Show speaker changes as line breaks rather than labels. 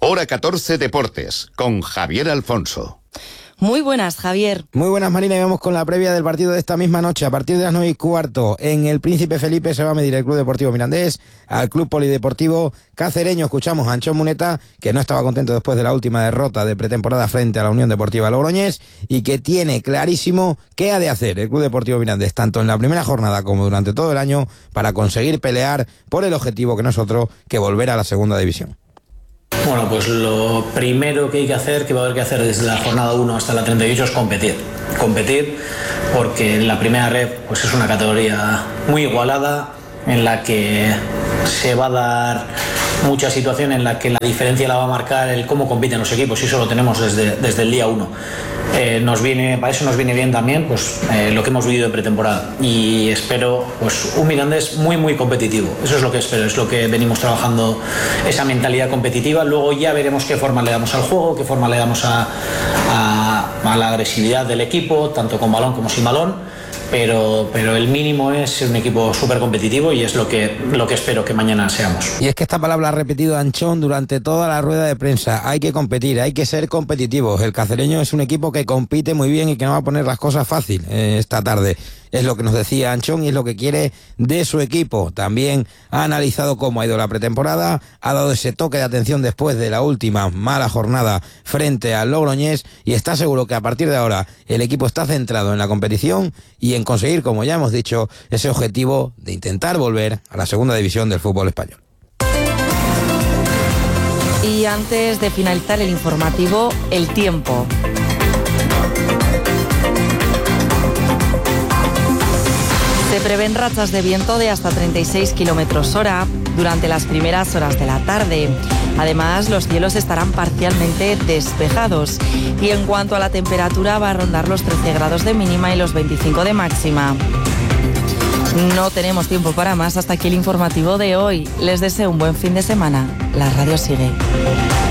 Hora 14 Deportes, con Javier Alfonso.
Muy buenas, Javier.
Muy buenas, Marina, y vamos con la previa del partido de esta misma noche. A partir de las 9:15, en el Príncipe Felipe se va a medir el Club Deportivo Mirandés al Club Polideportivo Cacereño. Escuchamos a Anchón Muneta, que no estaba contento después de la última derrota de pretemporada frente a la Unión Deportiva Logroñés, y que tiene clarísimo qué ha de hacer el Club Deportivo Mirandés, tanto en la primera jornada como durante todo el año, para conseguir pelear por el objetivo que no es otro que volver a la segunda división.
Bueno, pues lo primero que hay que hacer, que va a haber que hacer desde la jornada 1 hasta la 38, es competir. Competir porque la primera red pues es una categoría muy igualada, en la que se va a dar mucha situación en la que la diferencia la va a marcar el cómo compiten los equipos, y eso lo tenemos desde el día 1. Para eso nos viene bien también pues, lo que hemos vivido en pretemporada, y espero pues, un Mirandés muy muy competitivo. Eso es lo que espero, es lo que venimos trabajando, esa mentalidad competitiva. Luego ya veremos qué forma le damos al juego, qué forma le damos a la agresividad del equipo, tanto con balón como sin balón. Pero el mínimo es ser un equipo súper competitivo, y es lo que espero que mañana seamos.
Y es que esta palabra ha repetido Anchón durante toda la rueda de prensa. Hay que competir, hay que ser competitivos. El Cacereño es un equipo que compite muy bien y que no va a poner las cosas fácil esta tarde. Es lo que nos decía Anchón y es lo que quiere de su equipo. También ha analizado cómo ha ido la pretemporada, ha dado ese toque de atención después de la última mala jornada frente al Logroñés, y está seguro que a partir de ahora el equipo está centrado en la competición y en conseguir, como ya hemos dicho, ese objetivo de intentar volver a la segunda división del fútbol español.
Y antes de finalizar el informativo, el tiempo. Se prevén rachas de viento de hasta 36 kilómetros hora durante las primeras horas de la tarde. Además, los cielos estarán parcialmente despejados. Y en cuanto a la temperatura, va a rondar los 13 grados de mínima y los 25 de máxima. No tenemos tiempo para más. Hasta aquí el informativo de hoy. Les deseo un buen fin de semana. La radio sigue.